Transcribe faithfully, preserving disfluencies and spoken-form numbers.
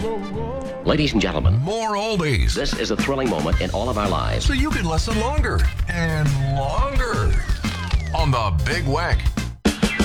Ladies and gentlemen, More oldies, this is a thrilling moment in all of our lives. so you can listen longer and longer on the Big Weck